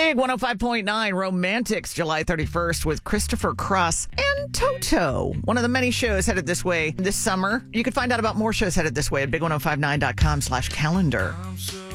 Big 105.9 Romantics, July 31st with Christopher Cross and Toto. One of the many shows headed this way this summer. You can find out about more shows headed this way at big1059.com/calendar.